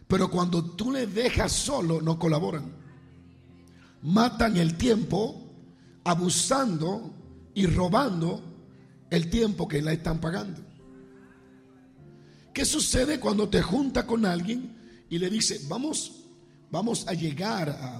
Pero cuando tú le dejas solo, no colaboran. Matan el tiempo abusando y robando el tiempo que le están pagando. ¿Qué sucede cuando te juntas con alguien y le dice, vamos a llegar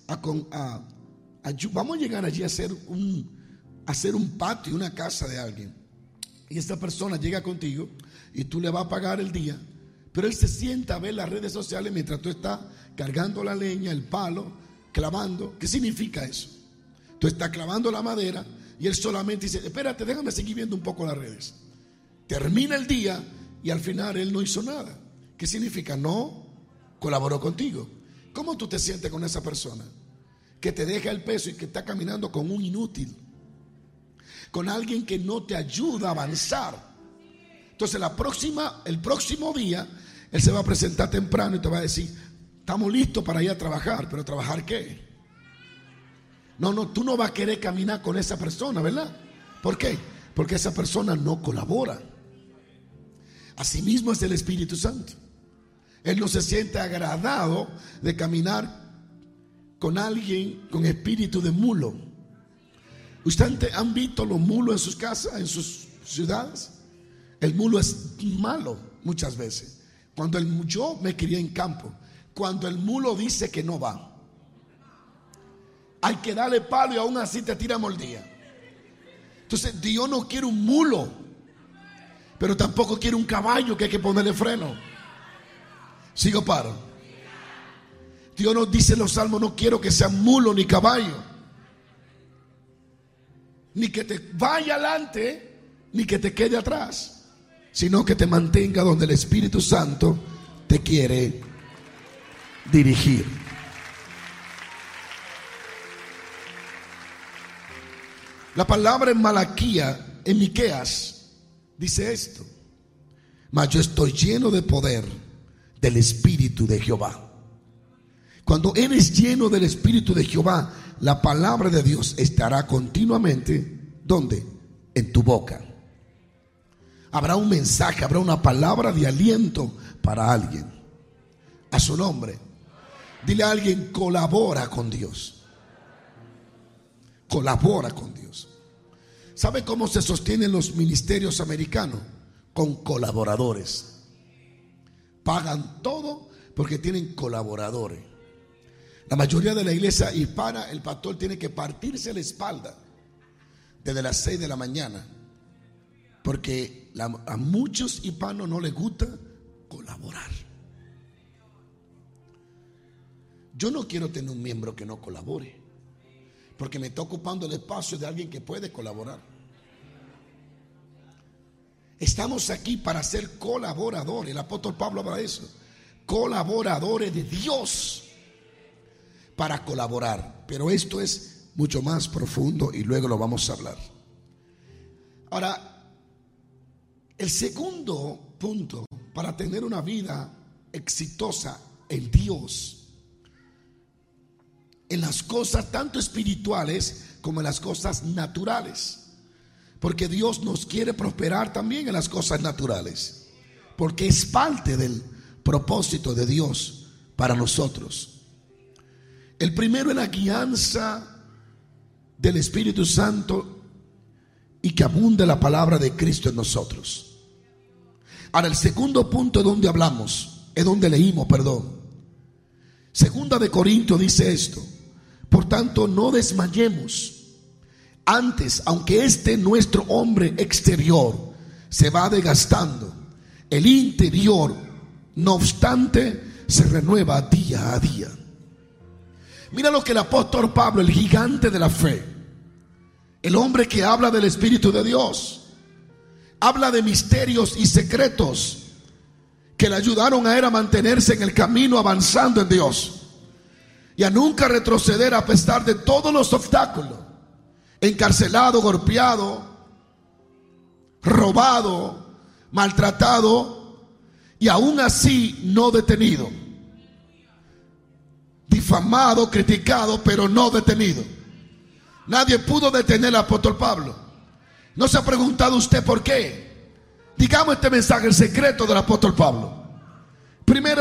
vamos a llegar allí a hacer un patio, una casa de alguien? Y esta persona llega contigo y tú le vas a pagar el día, pero él se sienta a ver las redes sociales mientras tú estás cargando la leña, el palo, clavando. ¿Qué significa eso? Tú estás clavando la madera y él solamente dice, espérate, déjame seguir viendo un poco las redes. Termina el día y al final él no hizo nada. ¿Qué significa? No colaboró contigo. ¿Cómo tú te sientes con esa persona que te deja el peso y que está caminando con un inútil, con alguien que no te ayuda a avanzar? Entonces el próximo día él se va a presentar temprano y te va a decir, estamos listos para ir a trabajar. ¿Pero trabajar qué? No, tú no vas a querer caminar con esa persona, ¿verdad? ¿Por qué? Porque esa persona no colabora. Asimismo es el Espíritu Santo. Él no se siente agradado de caminar con alguien con espíritu de mulo. ¿Ustedes han visto los mulos en sus casas, en sus ciudades? El mulo es malo muchas veces. Yo me crié en campo. Cuando el mulo dice que no va, hay que darle palo y aún así te tira mordida. Entonces Dios no quiere un mulo, pero tampoco quiere un caballo que hay que ponerle freno. ¿Sigo paro? Dios nos dice en los salmos, no quiero que sea mulo ni caballo, ni que te vaya adelante, ni que te quede atrás, sino que te mantenga donde el Espíritu Santo te quiere dirigir. La palabra en Malaquía, en Miqueas, dice esto: mas yo estoy lleno de poder del Espíritu de Jehová. Cuando eres lleno del Espíritu de Jehová, la palabra de Dios estará continuamente, ¿dónde? En tu boca. Habrá un mensaje, habrá una palabra de aliento para alguien. A su nombre. Dile a alguien, colabora con Dios. Colabora con Dios. ¿Sabe cómo se sostienen los ministerios americanos? Con colaboradores. Pagan todo porque tienen colaboradores. La mayoría de la iglesia hispana, el pastor tiene que partirse la espalda desde las 6 de la mañana, porque a muchos hispanos no les gusta colaborar. Yo no quiero tener un miembro que no colabore, porque me está ocupando el espacio de alguien que puede colaborar. Estamos aquí para ser colaboradores. El apóstol Pablo habla de eso. Colaboradores de Dios para colaborar. Pero esto es mucho más profundo y luego lo vamos a hablar. Ahora, el segundo punto para tener una vida exitosa en Dios, en las cosas tanto espirituales como en las cosas naturales. Porque Dios nos quiere prosperar también en las cosas naturales, porque es parte del propósito de Dios para nosotros. El primero es la guianza del Espíritu Santo y que abunde la palabra de Cristo en nosotros. Ahora, el segundo punto es donde hablamos, es donde leímos, Segunda de Corintios dice esto: por tanto, no desmayemos. Antes, aunque nuestro hombre exterior se va desgastando, el interior, no obstante, se renueva día a día. Mira lo que el apóstol Pablo, el gigante de la fe, el hombre que habla del Espíritu de Dios, habla de misterios y secretos que le ayudaron a él a mantenerse en el camino, avanzando en Dios y a nunca retroceder a pesar de todos los obstáculos. Encarcelado, golpeado, robado, maltratado y aún así no detenido. Difamado, criticado, pero no detenido. Nadie pudo detener al apóstol Pablo. ¿No se ha preguntado usted por qué? Digamos este mensaje, el secreto del apóstol Pablo. Primero,